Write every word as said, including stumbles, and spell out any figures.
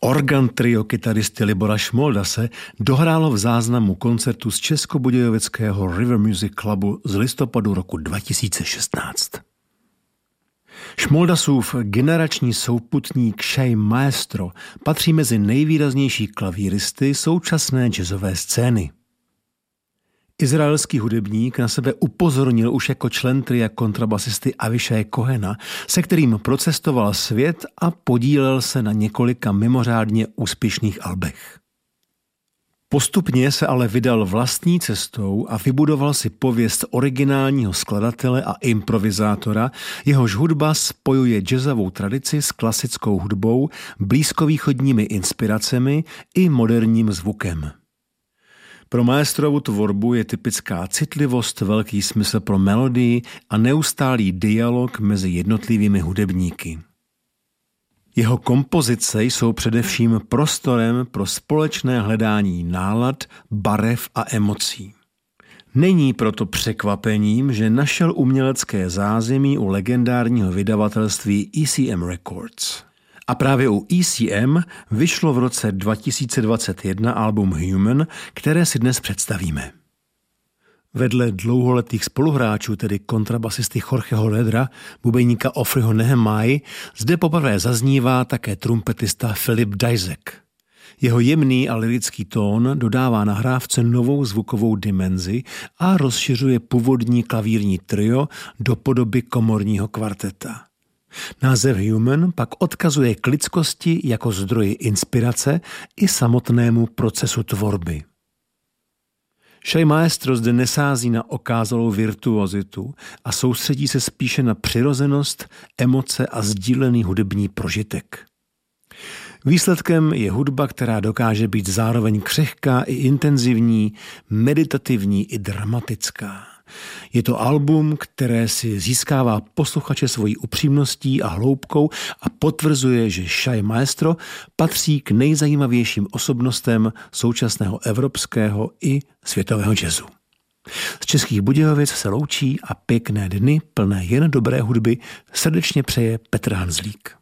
Organ trio kytaristy Libora Šmoldase dohrálo v záznamu koncertu z Českobudějovického River Music Clubu z listopadu roku dva tisíce šestnáct. Šmoldasův generační souputník Shai Maestro patří mezi nejvýraznější klavíristy současné jazzové scény. Izraelský hudebník na sebe upozornil už jako člen tria kontrabasisty Avishaye Kohena, se kterým procestoval svět a podílel se na několika mimořádně úspěšných albech. Postupně se ale vydal vlastní cestou a vybudoval si pověst originálního skladatele a improvizátora, jehož hudba spojuje jazzovou tradici s klasickou hudbou, blízkovýchodními inspiracemi i moderním zvukem. Pro Maestrovu tvorbu je typická citlivost, velký smysl pro melodii a neustálý dialog mezi jednotlivými hudebníky. Jeho kompozice jsou především prostorem pro společné hledání nálad, barev a emocí. Není proto překvapením, že našel umělecké zázemí u legendárního vydavatelství E C M Records. A právě u E C M vyšlo v roce dva tisíce dvacet jedna album Human, které si dnes představíme. Vedle dlouholetých spoluhráčů, tedy kontrabasisty Jorgeho Ledra, bubeníka Ofriho Nehemiah, zde poprvé zaznívá také trumpetista Philip Dysek. Jeho jemný a lyrický tón dodává nahrávce novou zvukovou dimenzi a rozšiřuje původní klavírní trio do podoby komorního kvarteta. Název Human pak odkazuje k lidskosti jako zdroji inspirace i samotnému procesu tvorby. Shai Maestro zde nesází na okázalou virtuozitu a soustředí se spíše na přirozenost, emoce a sdílený hudební prožitek. Výsledkem je hudba, která dokáže být zároveň křehká i intenzivní, meditativní i dramatická. Je to album, které si získává posluchače svojí upřímností a hloubkou a potvrzuje, že Shai Maestro patří k nejzajímavějším osobnostem současného evropského i světového jazzu. Z Českých Budějovic se loučí a pěkné dny plné jen dobré hudby srdečně přeje Petr Hanzlík.